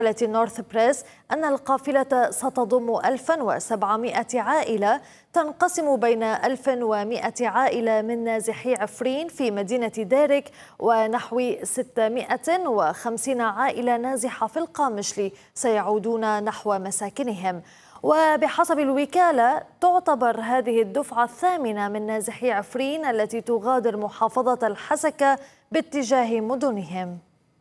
نورث بريس أن القافلة ستضم 1700 عائلة تنقسم بين 1100 عائلة من نازحي عفرين في مدينة ديرك ونحو 650 عائلة نازحة في القامشلي سيعودون نحو مساكنهم. وبحسب الوكالة تعتبر هذه الدفعة الثامنة من نازحي عفرين التي تغادر محافظة الحسكة باتجاه مدنهم.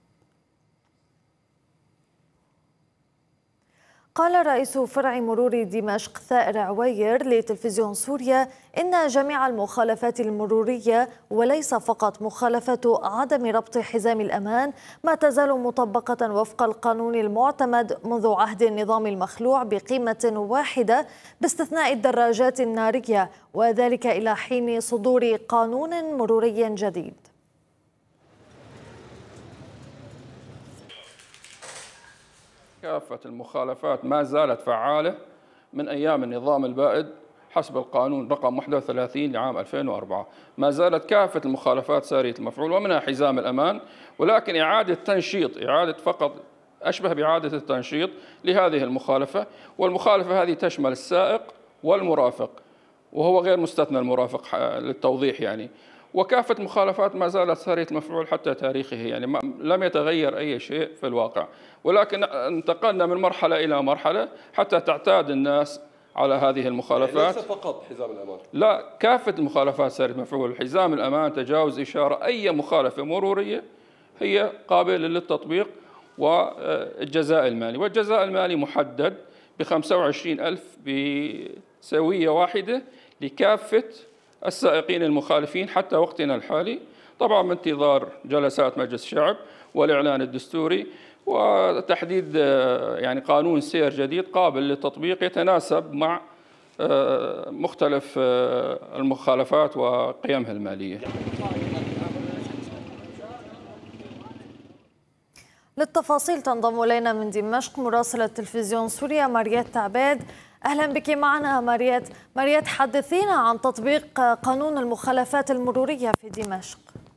قال رئيس فرع مرور دمشق ثائر عوير لتلفزيون سوريا إن جميع المخالفات المرورية وليس فقط مخالفة عدم ربط حزام الأمان ما تزال مطبقة وفق القانون المعتمد منذ عهد النظام المخلوع بقيمة واحدة باستثناء الدراجات النارية، وذلك إلى حين صدور قانون مروري جديد. كافة المخالفات ما زالت فعالة من أيام النظام البائد حسب القانون رقم 31 لعام 2004. ما زالت كافة المخالفات سارية المفعول ومنها حزام الأمان، ولكن إعادة تنشيط، إعادة فقط أشبه بإعادة التنشيط لهذه المخالفة، والمخالفة هذه تشمل السائق والمرافق، وهو غير مستثنى المرافق للتوضيح يعني. وكافة المخالفات ما زالت سارية المفعول حتى تاريخه، يعني لم يتغير أي شيء في الواقع، ولكن انتقلنا من مرحلة إلى مرحلة حتى تعتاد الناس على هذه المخالفات. ليس فقط حزام الأمان، لا، كافة المخالفات سارية المفعول، حزام الأمان، تجاوز إشارة، أي مخالفة مرورية هي قابلة للتطبيق. والجزاء المالي، والجزاء المالي محدد ب25,000 بسوية واحدة لكافة السائقين المخالفين حتى وقتنا الحالي، طبعا بانتظار جلسات مجلس الشعب والإعلان الدستوري وتحديد يعني قانون سير جديد قابل للتطبيق يتناسب مع مختلف المخالفات وقيمها المالية. للتفاصيل تنضم إلينا من دمشق مراسلة تلفزيون سوريا ماريت عبيد. أهلا بك معنا ماريت، حدثينا عن تطبيق قانون المخالفات المرورية في دمشق.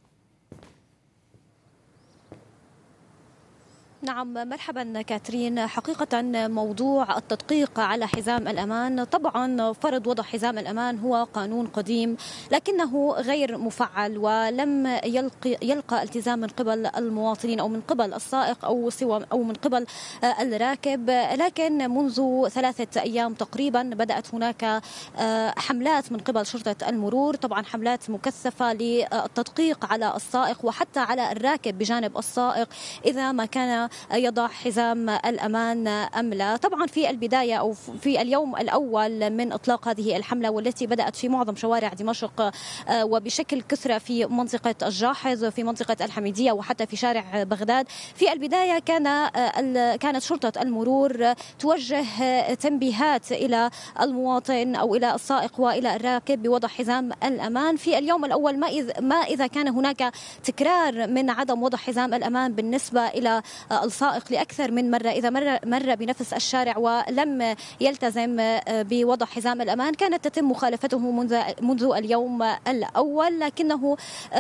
نعم، مرحبا كاترين. حقيقة موضوع التدقيق على حزام الأمان، طبعا فرض وضع حزام الأمان هو قانون قديم لكنه غير مفعل ولم يلقى التزام من قبل المواطنين أو من قبل السائق أو من قبل الراكب. لكن منذ 3 أيام تقريبا بدأت هناك حملات من قبل شرطة المرور، طبعا حملات مكثفة للتدقيق على السائق وحتى على الراكب بجانب السائق إذا ما كان يضع حزام الأمان أم لا. طبعا في البداية أو في اليوم الأول من إطلاق هذه الحملة والتي بدأت في معظم شوارع دمشق وبشكل كثرة في منطقة الجاحظ في منطقة الحميدية وحتى في شارع بغداد، في البداية كانت شرطة المرور توجه تنبيهات إلى المواطن أو إلى السائق وإلى الراكب بوضع حزام الأمان. في اليوم الأول ما إذا كان هناك تكرار من عدم وضع حزام الأمان بالنسبة إلى السائق لأكثر من مرة، إذا مر بنفس الشارع ولم يلتزم بوضع حزام الأمان كانت تتم مخالفته منذ اليوم الأول. لكنه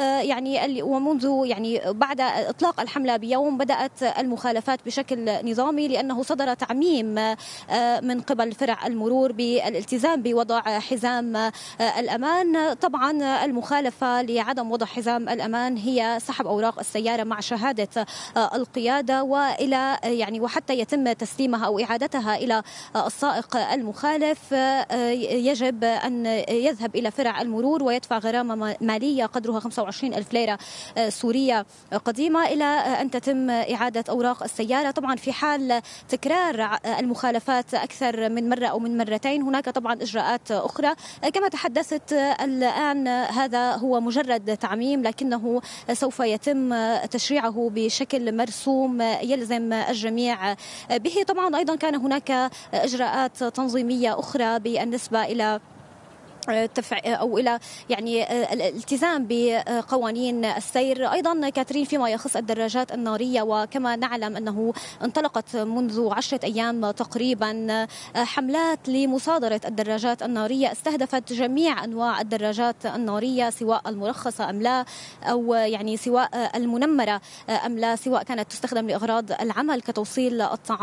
ومنذ بعد إطلاق الحملة بيوم بدأت المخالفات بشكل نظامي، لأنه صدر تعميم من قبل فرع المرور بالالتزام بوضع حزام الأمان. طبعا المخالفة لعدم وضع حزام الأمان هي سحب أوراق السيارة مع شهادة القيادة وحتى يتم تسليمها أو إعادتها إلى السائق المخالف يجب أن يذهب إلى فرع المرور ويدفع غرامة مالية قدرها 25,000 ليرة سورية قديمة إلى أن تتم إعادة أوراق السيارة. طبعا في حال تكرار المخالفات أكثر من مرة أو من مرتين هناك طبعا إجراءات أخرى كما تحدثت الآن. هذا هو مجرد تعميم لكنه سوف يتم تشريعه بشكل مرسوم يلزم الجميع به. طبعا أيضا كان هناك إجراءات تنظيمية أخرى بالنسبة إلى أو إلى يعني الالتزام بقوانين السير. أيضا كاترين فيما يخص الدراجات النارية، وكما نعلم أنه انطلقت منذ 10 أيام تقريبا حملات لمصادرة الدراجات النارية استهدفت جميع أنواع الدراجات النارية سواء المرخصة أم لا، أو يعني سواء المنمرة أم لا، سواء كانت تستخدم لأغراض العمل كتوصيل الطعام